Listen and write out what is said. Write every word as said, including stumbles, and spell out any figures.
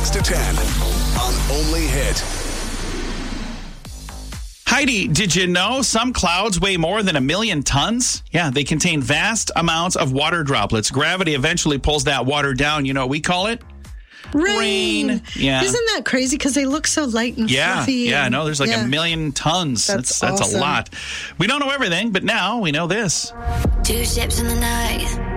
six to ten on Only Hit. Heidi, did you know some clouds weigh more than a million tons? Yeah, they contain vast amounts of water droplets. Gravity eventually pulls that water down. You know what we call it? Rain. Rain. Yeah. Isn't that crazy? Because they look so light and Yeah, fluffy. yeah, and, no, there's like yeah. a million tons. That's That's, that's awesome. a lot. We don't know everything, but now we know this. Two ships in the night.